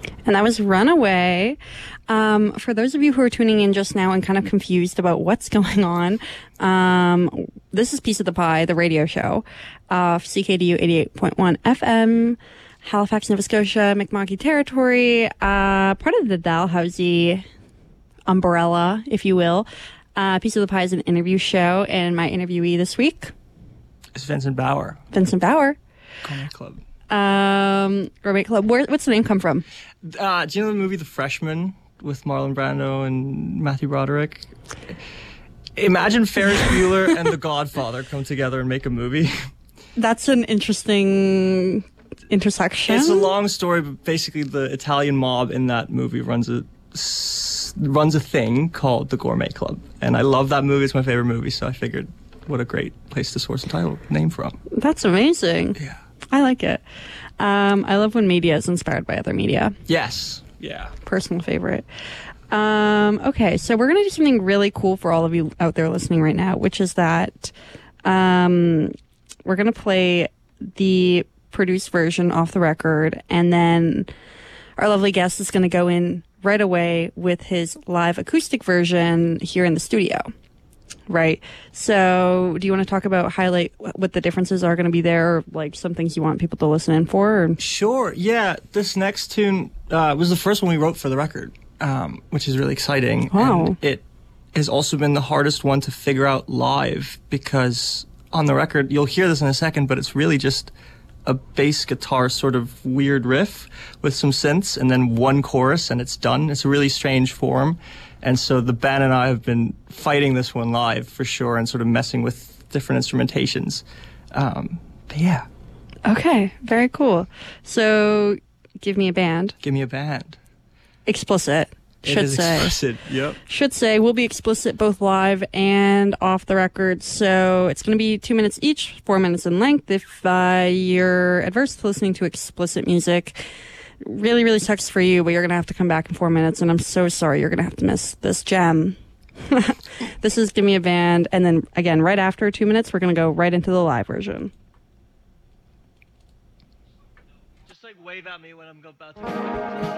And that was Runaway. For those of you who are tuning in just now and kind of confused about what's going on, this is Piece of the Pie, the radio show, CKDU 88.1 FM, Halifax, Nova Scotia, Mi'kmaq territory, part of the Dalhousie umbrella, if you will. Piece of the Pie is an interview show, and my interviewee this week is Vincent Bauer. Vincent Bauer. Gourmet Club. Gourmet Club. What's the name come from? Do you know the movie The Freshman with Marlon Brando and Matthew Broderick? Imagine Ferris Bueller and The Godfather come together and make a movie. That's an interesting intersection. It's a long story, but basically the Italian mob in that movie runs a thing called the Gourmet Club. And I love that movie. It's my favorite movie, so I figured what a great place to source a title name from. That's amazing. Yeah. I like it. I love when media is inspired by other media. Yes. Yeah. Personal favorite. Okay, so we're going to do something really cool for all of you out there listening right now, which is that we're going to play the produced version off the record, and then our lovely guest is going to go in right away with his live acoustic version here in the studio. Right. So do you want to talk about, highlight what the differences are going to be there, or like some things you want people to listen in for? Or? Sure. Yeah. This next tune was the first one we wrote for the record, which is really exciting. Wow. And it has also been the hardest one to figure out live, because on the record, you'll hear this in a second, but it's really just a bass guitar sort of weird riff with some synths and then one chorus and it's done. It's a really strange form. And so the band and I have been fighting this one live for sure and sort of messing with different instrumentations. But yeah. Okay, very cool. So give me a band. Give me a band. Explicit. Should say. Explicit, yep. Should say. We'll be explicit both live and off the record. So it's going to be 2 minutes each, 4 minutes in length. If you're adverse to listening to explicit music, really, really sucks for you, but you're going to have to come back in 4 minutes, and I'm so sorry you're going to have to miss this gem. This is Give Me a Band, and then, again, right after 2 minutes, we're going to go right into the live version. Just, wave at me when I'm about to...